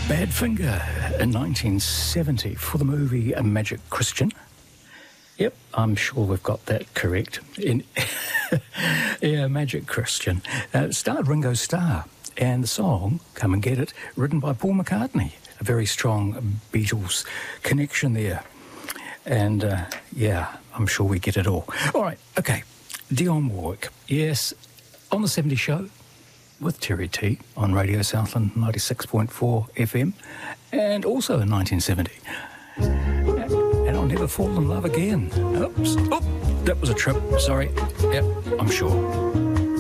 Badfinger in 1970 for the movie A Magic Christian. Yep, I'm sure we've got that correct. Yeah, Magic Christian. It starred Ringo Starr, and the song, Come and Get It, written by Paul McCartney. A very strong Beatles connection there. And, yeah, I'm sure we get it all. All right, okay. Dionne Warwick. Yes, on the 70 Show with Terry T on Radio Southland 96.4 FM, and also in 1970. And I'll Never Fall in Love Again. Oops. Oh, that was a trip. Sorry. Yep, I'm sure.